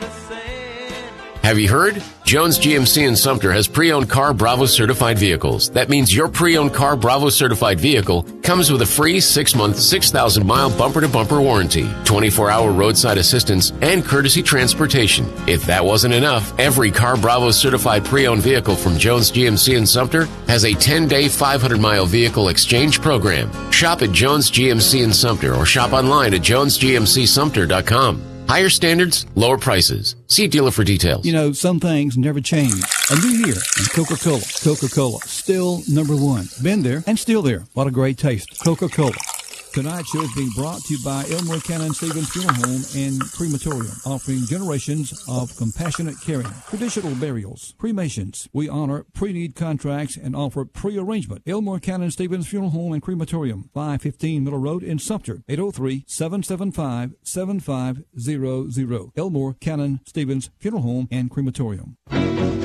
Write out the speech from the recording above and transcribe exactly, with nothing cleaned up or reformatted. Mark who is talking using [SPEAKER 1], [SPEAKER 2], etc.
[SPEAKER 1] Have you heard? Jones G M C in Sumter has pre-owned car Bravo certified vehicles. That means your pre-owned car Bravo certified vehicle comes with a free six-month, six thousand mile bumper-to-bumper warranty, twenty-four hour roadside assistance, and courtesy transportation. If that wasn't enough, every car Bravo certified pre-owned vehicle from Jones G M C in Sumter has a ten day, five hundred mile vehicle exchange program. Shop at Jones G M C in Sumter or shop online at jones g m c sumter dot com. Higher standards, lower prices. See dealer for details.
[SPEAKER 2] You know, some things never change. A new year and Coca-Cola. Coca-Cola, still number one. Been there and still there. What a great taste. Coca-Cola. Tonight's show is being brought to you by Elmore Cannon Stevens Funeral Home and Crematorium, offering generations of compassionate caring, traditional burials, cremations. We honor pre-need contracts and offer pre-arrangement. Elmore Cannon Stevens Funeral Home and Crematorium, five fifteen Middle Road in Sumter, eight oh three, seven seven five, seven five zero zero. Elmore Cannon Stevens Funeral Home and Crematorium.